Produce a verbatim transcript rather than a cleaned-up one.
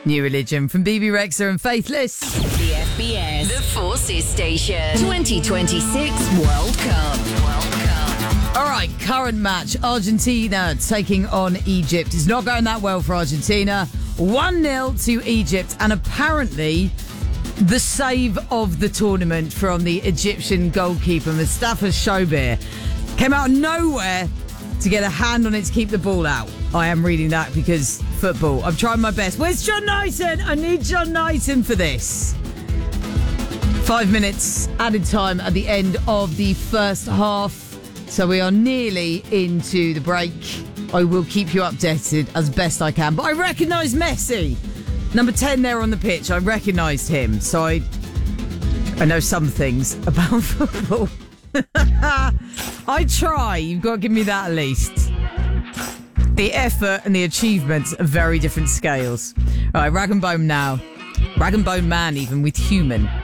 New Religion from B B Rexha and Faithless. The F B S, the Forces Station, twenty twenty-six World Cup. World Cup. All right, current match. Argentina taking on Egypt. It's not going that well for Argentina. one nil to Egypt. And apparently, the save of the tournament from the Egyptian goalkeeper, Mustafa Shobir, came out of nowhere to get a hand on it to keep the ball out. I am reading that because football. I'm trying my best. Where's John Knighton? I need John Knighton for this. Five minutes added time at the end of the first half. So we are nearly into the break. I will keep you updated as best I can. But I recognise Messi. Number ten there on the pitch. I recognised him. So I, I know some things about football. I try. You've got to give me that at least. The effort and the achievements are very different scales. All right, Rag and Bone now. Rag and Bone Man even with Human.